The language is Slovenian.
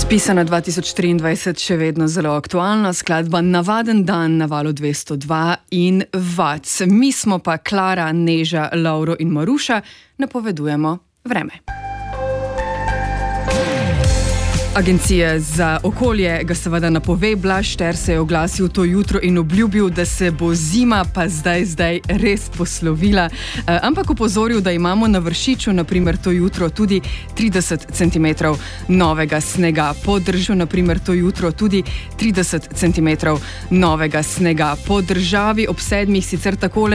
Spisana 2023, še vedno zelo aktualna skladba Navaden dan na valu 202 in Vac. Mi smo pa Klara, Neža, Lauro in Maruša, napovedujemo vreme. Agencija za okolje ga seveda napove, Blaž Šter se je oglasil to jutro in obljubil, da se bo zima pa zdaj res poslovila, ampak opozoril, da imamo na Vršiču, naprimer to jutro, tudi 30 cm novega snega. Po Držu, naprimer to jutro, tudi 30 cm novega snega. Po državi ob 7 sicer takole